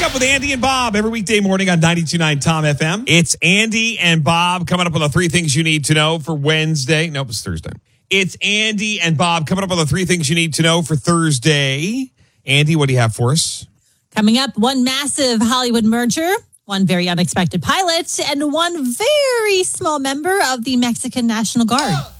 Up with Andy and Bob every weekday morning on 92.9 Tom FM. It's Andy and Bob coming up with the 3 things you need to know for Wednesday. Nope, it's Thursday. It's Andy and Bob coming up with the 3 things you need to know for Thursday. Andy, what do you have for us? Coming up, one massive Hollywood merger, one very unexpected pilot, and one very small member of the Mexican National Guard.